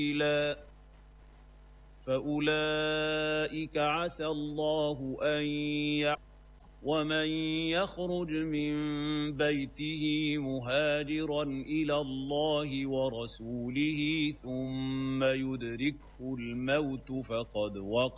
فأولئك عسى الله أن ومن يخرج من بيته مهاجرا إلى الله ورسوله ثم يدركه الموت فقد وقع